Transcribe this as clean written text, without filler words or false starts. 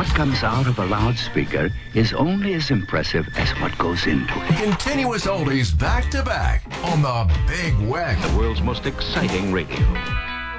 what comes out of a loudspeaker is only as impressive as what goes into it. Continuous oldies back to back on the Big Weck. The world's most exciting radio.